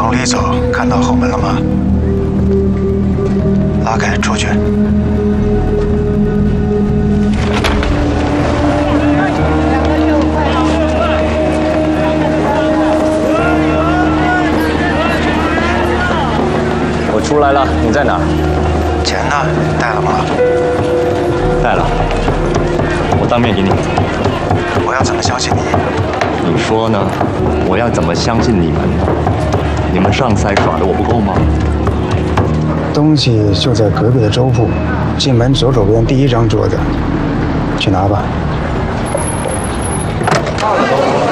努力走，看到后门了吗？拉开，出去。 我出来了，你在哪？ 钱呢？带了吗？ 带了，我当面给你。 我要怎么相信你？ 你说呢？我要怎么相信你们？你们上赛耍的我不够吗？ 东西就在隔壁的粥铺，进门左手边第1张桌子，去拿吧。